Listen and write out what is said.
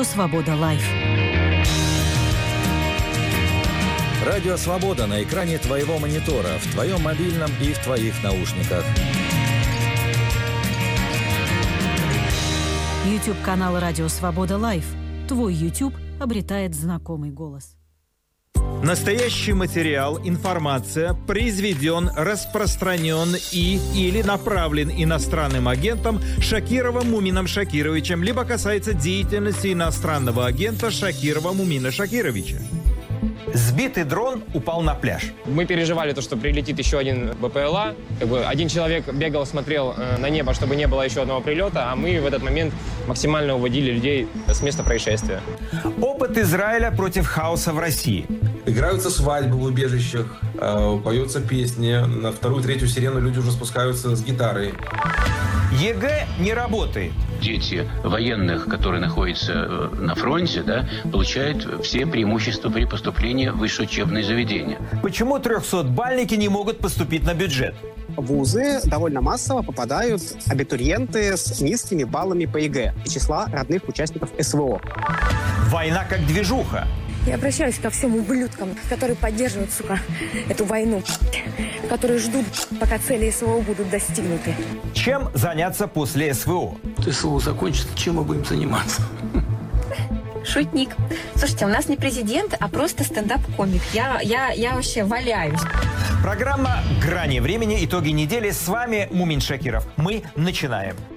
Радио Свобода Лайф. Радио Свобода на экране твоего монитора, в твоем мобильном и в твоих наушниках. YouTube-канал Радио Свобода Лайф. Твой YouTube обретает знакомый голос. Настоящий материал, информация произведен, распространен или направлен иностранным агентом Шакировым Мумином Шакировичем, либо касается деятельности иностранного агента Шакирова Мумина Шакировича. Сбитый дрон упал на пляж. Мы переживали то, что прилетит еще один БПЛА. Один человек бегал, смотрел на небо, чтобы не было еще одного прилета, а мы в этот момент максимально уводили людей с места происшествия. Опыт Израиля против хаоса в России. Играются свадьбы в убежищах, поются песни. На вторую-третью сирену люди уже спускаются с гитарой. ЕГЭ не работает. Дети военных, которые находятся на фронте, получают все преимущества при поступлении в высшее учебное заведение. Почему 300-бальники не могут поступить на бюджет? В вузы довольно массово попадают абитуриенты с низкими баллами по ЕГЭ из числа родных участников СВО. Война как движуха. Я обращаюсь ко всем ублюдкам, которые поддерживают, эту войну, которые ждут, пока цели СВО будут достигнуты. Чем заняться после СВО? СВО закончится, чем мы будем заниматься? Шутник. Слушайте, у нас не президент, а просто стендап-комик. Я вообще валяюсь. Программа «Грани времени. Итоги недели». С вами Мумин Шакиров. Мы начинаем.